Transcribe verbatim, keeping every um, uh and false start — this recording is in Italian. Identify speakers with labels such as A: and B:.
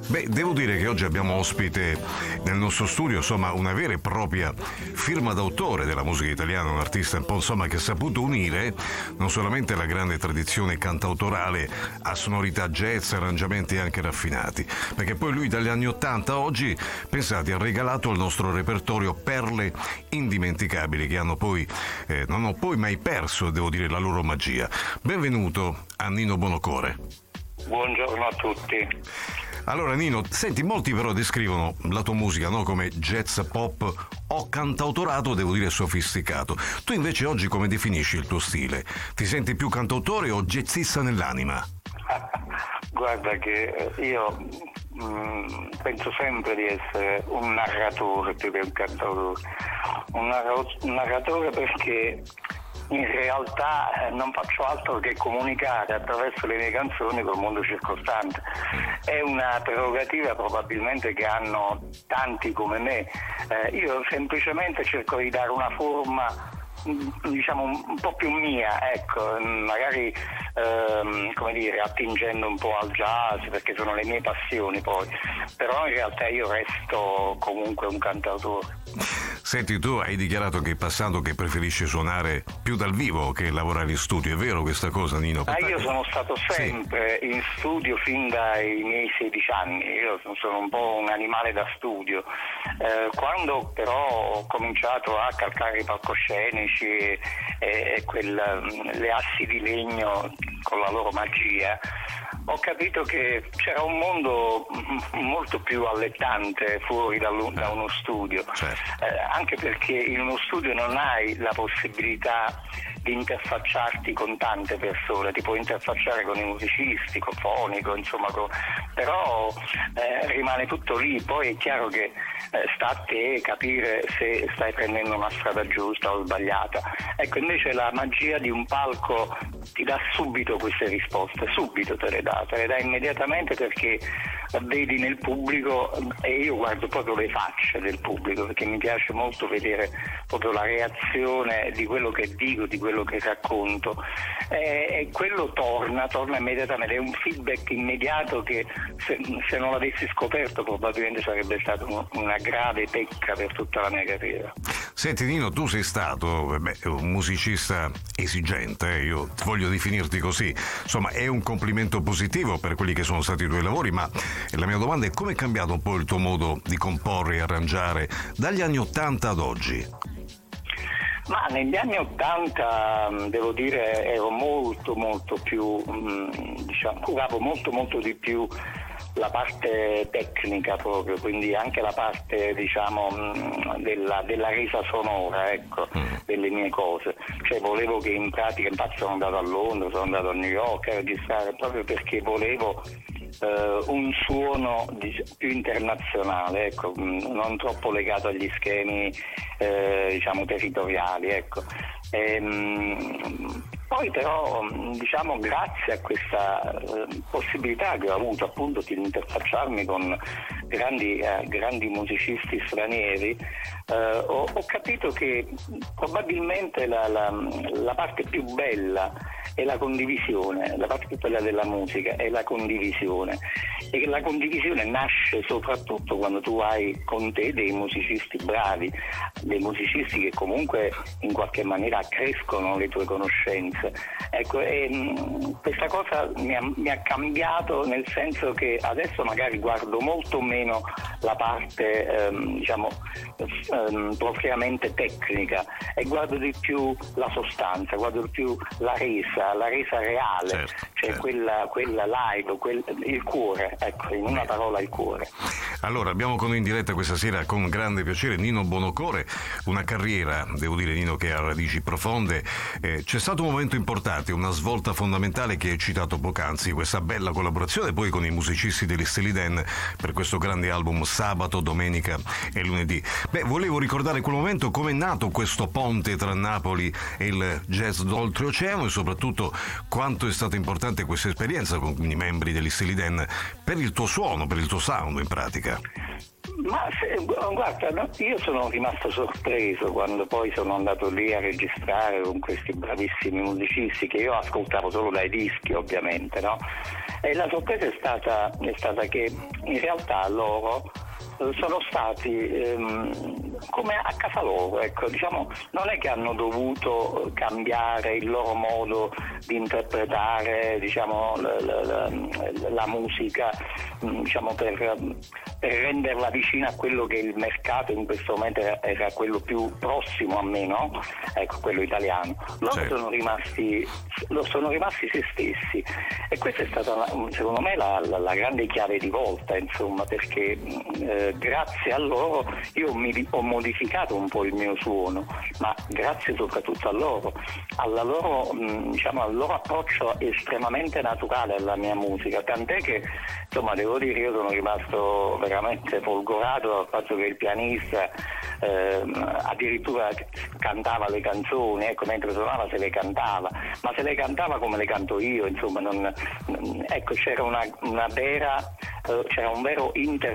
A: Beh, devo dire che oggi abbiamo ospite nel nostro studio, insomma, una vera e propria firma d'autore della musica italiana, un artista un po', insomma, che ha saputo unire non solamente la grande tradizione cantautorale a sonorità jazz, arrangiamenti anche raffinati, perché poi lui dagli anni ottanta a oggi, pensate, ha regalato al nostro repertorio perle indimenticabili che hanno poi, eh, non ho poi mai perso, devo dire, la loro magia. Benvenuto a Nino Buonocore.
B: Buongiorno a tutti.
A: Allora Nino, senti, molti però descrivono la tua musica, no, come jazz pop o cantautorato, devo dire sofisticato. Tu invece oggi come definisci il tuo stile? Ti senti più cantautore o jazzista nell'anima?
B: Guarda che io mh, penso sempre di essere un narratore più che un cantautore. Un, narra- un narratore perché in realtà non faccio altro che comunicare attraverso le mie canzoni col mondo circostante. È una prerogativa probabilmente che hanno tanti come me. Eh, io semplicemente cerco di dare una forma, diciamo, un po' più mia, ecco, magari ehm, come dire, attingendo un po' al jazz perché sono le mie passioni poi, però in realtà io resto comunque un cantautore.
A: Senti, tu hai dichiarato che passato che preferisci suonare più dal vivo che lavorare in studio, è vero questa cosa, Nino?
B: Ah, io sono stato sempre sì. in studio fin dai miei sedici anni, io sono un po' un animale da studio. Eh, quando però ho cominciato a calcare i palcoscenici e, e quel, le assi di legno con la loro magia, ho capito che c'era un mondo molto più allettante fuori da, da uno studio, certo. eh, anche perché in uno studio non hai la possibilità di interfacciarti con tante persone, ti puoi interfacciare con i musicisti, con fonico, insomma, con... però eh, rimane tutto lì. Poi è chiaro che eh, sta a te capire se stai prendendo una strada giusta o sbagliata. Ecco, invece la magia di un palco ti dà subito queste risposte, subito te le dà, te le dà immediatamente, perché vedi nel pubblico, e io guardo proprio le facce del pubblico perché mi piace molto vedere proprio la reazione di quello che dico, di quello che racconto, e, e quello torna, torna immediatamente, è un feedback immediato che se, se non l'avessi scoperto probabilmente sarebbe stata un, una grave pecca per tutta la mia carriera.
A: Senti Nino, tu sei stato beh, un musicista esigente, eh? Io voglio definirti così, insomma è un complimento positivo per quelli che sono stati i tuoi lavori, ma la mia domanda è: come è cambiato un po' il tuo modo di comporre e arrangiare dagli anni ottanta ad oggi?
B: Ma negli anni ottanta devo dire ero molto molto più, diciamo, curavo molto molto di più la parte tecnica proprio, quindi anche la parte, diciamo, della, della resa sonora, ecco, delle mie cose. Cioè volevo che in pratica, infatti sono andato a Londra, sono andato a New York a registrare proprio perché volevo Uh, un suono di, più internazionale, ecco, non troppo legato agli schemi eh, diciamo territoriali, ecco. E, mh, poi però, diciamo, grazie a questa uh, possibilità che ho avuto appunto di interfacciarmi con grandi, eh, grandi musicisti stranieri, uh, ho, ho capito che probabilmente la, la, la parte più bella è la condivisione, la parte più bella della musica è la condivisione, e che la condivisione nasce soprattutto quando tu hai con te dei musicisti bravi, dei musicisti che comunque in qualche maniera accrescono le tue conoscenze. Ecco, e, mh, questa cosa mi ha, mi ha cambiato, nel senso che adesso magari guardo molto meno la parte ehm, diciamo ehm, propriamente tecnica e guardo di più la sostanza, guardo di più la resa, la resa reale, certo, cioè certo. Quella, quella live, quel, il cuore, ecco, in una parola il cuore.
A: Allora, abbiamo con noi in diretta questa sera con grande piacere Nino Buonocore, una carriera, devo dire Nino, che ha radici profonde. Eh, c'è stato un momento importante, una svolta fondamentale che hai citato poc'anzi, questa bella collaborazione poi con i musicisti degli Steely Dan per questo grande album Sabato, Domenica e Lunedì. Beh, volevo ricordare quel momento, come è nato questo ponte tra Napoli e il jazz d'oltreoceano, e soprattutto quanto è stata importante questa esperienza con i membri degli Steely Dan per il tuo suono, per il tuo sound in pratica.
B: Ma se, guarda, no, io sono rimasto sorpreso quando poi sono andato lì a registrare con questi bravissimi musicisti che io ascoltavo solo dai dischi, ovviamente, no? E la sorpresa è stata, è stata che in realtà loro sono stati ehm, come a casa loro, ecco, diciamo, non è che hanno dovuto cambiare il loro modo di interpretare, diciamo, la, la, la, la musica, diciamo, per, per renderla vicina a quello che il mercato in questo momento era, era quello più prossimo a me, no? Ecco, quello italiano. Loro certo. sono rimasti sono rimasti se stessi, e questa è stata, secondo me, la, la, la grande chiave di volta, insomma, perché eh, grazie a loro io mi, ho modificato un po' il mio suono, ma grazie soprattutto a loro, alla loro, mh, diciamo, al loro approccio estremamente naturale alla mia musica, tant'è che, insomma, devo dire, io sono rimasto veramente folgorato dal fatto che il pianista eh, addirittura cantava le canzoni, ecco, mentre suonava se le cantava, ma se le cantava come le canto io, insomma, non, ecco, c'era una, una vera, eh, c'era un vero inter